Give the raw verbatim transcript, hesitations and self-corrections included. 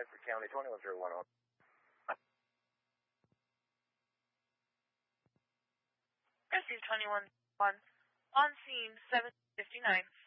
for County twenty-one zero one oh. Receive twenty-one one. On scene seven fifty-nine.